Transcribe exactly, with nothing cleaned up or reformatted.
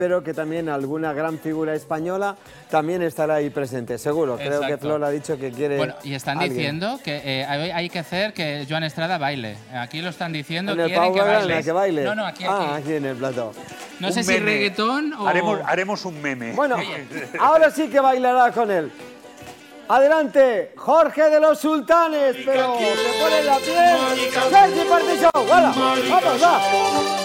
Pero que también alguna gran figura española también estará ahí presente, seguro. Creo Exacto. que Flor ha dicho que quiere. Bueno, y están alguien. diciendo que eh, hay, hay que hacer que Joan Estrada baile. Aquí lo están diciendo, ¿En el quieren Pau que Gargallo, baile. que baile? No, no, aquí, Ah, aquí. aquí en el plató. No Un sé si meme. reggaetón o... Haremos, haremos un meme. Bueno, ahora sí que bailará con él. Adelante, Jorge de los Sultanes, pero se pone la piel. Sergi Partixó, ¡voilà! ¡Vamos, va!